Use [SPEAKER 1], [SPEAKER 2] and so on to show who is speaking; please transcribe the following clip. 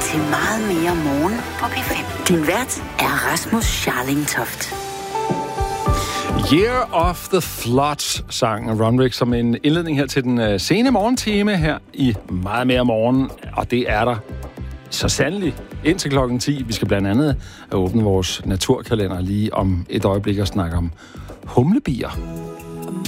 [SPEAKER 1] til Meget mere morgen på P5. Din vært er Rasmus Scharling-Toft.
[SPEAKER 2] Year of the Flood sang Runrig som en indledning her til den sene morgentime her i Meget mere morgen. Og det er der så sandelig indtil klokken 10. Vi skal blandt andet åbne vores naturkalender lige om et øjeblik og snakke om humlebier.